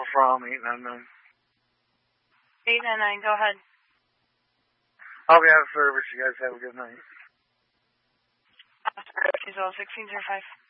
from 899. 899, go ahead. I'll be out of service. You guys have a good night. She's all 1605.